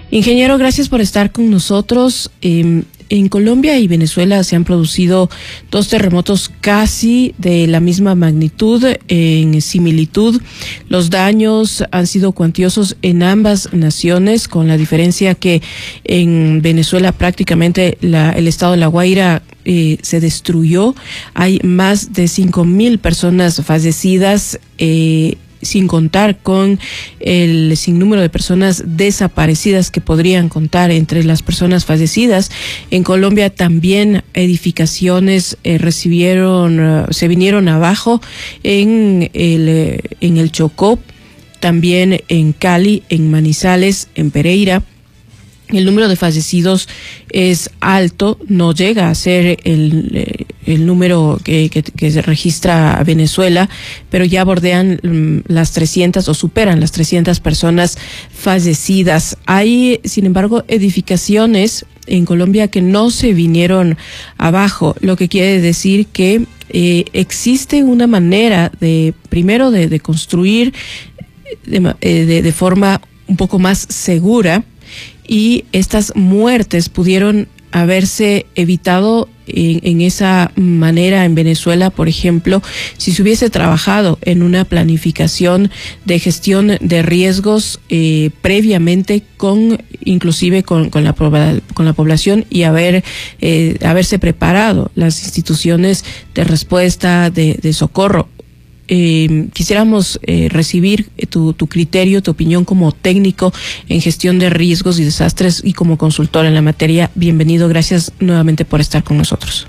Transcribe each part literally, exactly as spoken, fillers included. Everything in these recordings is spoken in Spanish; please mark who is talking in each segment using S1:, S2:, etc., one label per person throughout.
S1: Ingeniero, gracias por estar con nosotros. Eh, en Colombia y Venezuela se han producido dos terremotos casi de la misma magnitud, en similitud. Los daños han sido cuantiosos en ambas naciones, con la diferencia que en Venezuela prácticamente la, el estado de La Guaira eh, se destruyó. Hay más de cinco mil personas fallecidas, eh, sin contar con el sinnúmero de personas desaparecidas que podrían contar entre las personas fallecidas. En Colombia también edificaciones eh, recibieron, uh, se vinieron abajo en el, eh, en el Chocó, también en Cali, en Manizales, en Pereira. El número de fallecidos es alto, no llega a ser el, el número que, que, que se registra a Venezuela, pero ya bordean um, las trescientas o superan las trescientas personas fallecidas. Hay, sin embargo, edificaciones en Colombia que no se vinieron abajo, lo que quiere decir que eh, existe una manera de, primero, de, de construir de, de, de forma un poco más segura, y estas muertes pudieron haberse evitado en, en esa manera en Venezuela, por ejemplo, si se hubiese trabajado en una planificación de gestión de riesgos eh, previamente, con inclusive con, con la con la población, y haber eh, haberse preparado las instituciones de respuesta, de, de socorro. Eh, quisiéramos eh, recibir tu, tu criterio, tu opinión como técnico en gestión de riesgos y desastres y como consultor en la materia. Bienvenido, gracias nuevamente por estar con nosotros.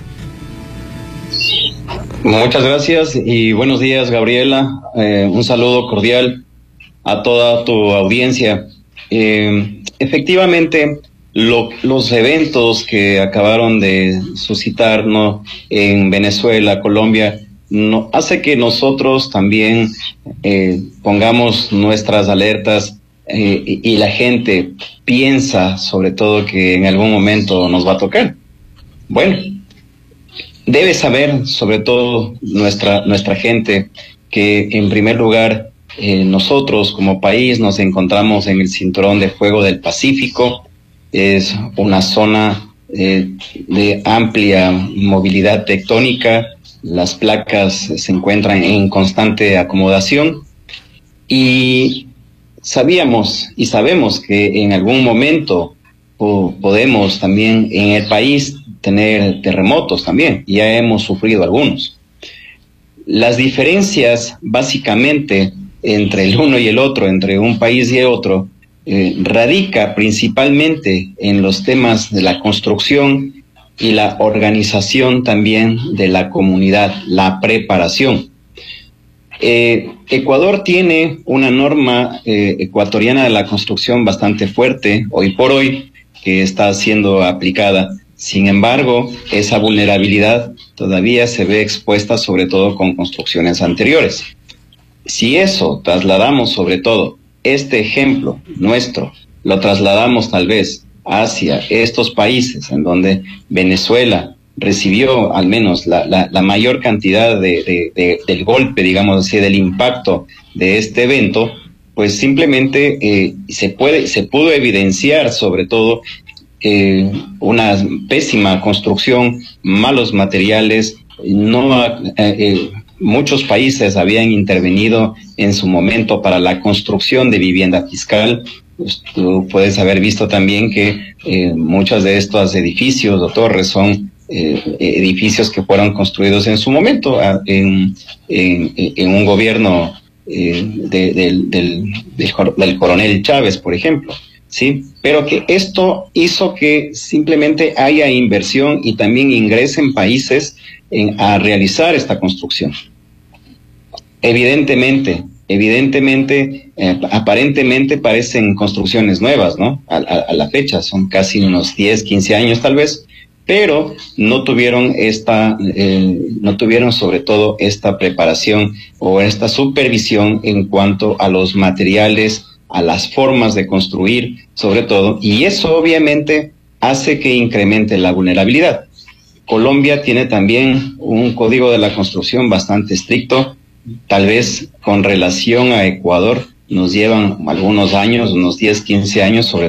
S2: Muchas gracias y buenos días, Gabriela. Eh, un saludo cordial a toda tu audiencia. Eh, efectivamente, lo, los eventos que acabaron de suscitar, ¿no?, en Venezuela, Colombia, no, hace que nosotros también eh, pongamos nuestras alertas eh, y, y la gente piensa sobre todo que en algún momento nos va a tocar. Bueno, debe saber sobre todo nuestra, nuestra gente que en primer lugar eh, nosotros como país nos encontramos en el cinturón de fuego del Pacífico. Es una zona eh, de amplia movilidad tectónica. Las placas se encuentran en constante acomodación y sabíamos y sabemos que en algún momento po podemos también en el país tener terremotos también. Ya hemos sufrido algunos. Las diferencias básicamente entre el uno y el otro, entre un país y el otro, eh, radica principalmente en los temas de la construcción y la organización también de la comunidad, la preparación. Eh, Ecuador tiene una norma eh, ecuatoriana de la construcción bastante fuerte, hoy por hoy, que está siendo aplicada. Sin embargo, esa vulnerabilidad todavía se ve expuesta sobre todo con construcciones anteriores. Si eso trasladamos sobre todo, este ejemplo nuestro, lo trasladamos tal vez hacia estos países en donde Venezuela recibió al menos la, la, la mayor cantidad de, de, de, del golpe, digamos así, del impacto de este evento, pues simplemente eh, se puede, se pudo evidenciar sobre todo eh, una pésima construcción, malos materiales. No, eh, eh, muchos países habían intervenido en su momento para la construcción de vivienda fiscal. Pues tú puedes haber visto también que eh, muchos de estos edificios o torres son eh, edificios que fueron construidos en su momento a, en, en, en un gobierno eh, de, del, del, del, del coronel Chávez, por ejemplo, ¿sí? Pero que esto hizo que simplemente haya inversión y también ingresen países en, a realizar esta construcción. Evidentemente, Evidentemente, eh, aparentemente parecen construcciones nuevas, ¿no? A, a, a la fecha, son casi unos diez, quince años tal vez, pero no tuvieron esta, eh, no tuvieron sobre todo esta preparación o esta supervisión en cuanto a los materiales, a las formas de construir, sobre todo, y eso obviamente hace que incremente la vulnerabilidad. Colombia tiene también un código de la construcción bastante estricto. Tal vez con relación a Ecuador nos llevan algunos años, unos diez, quince años, sobre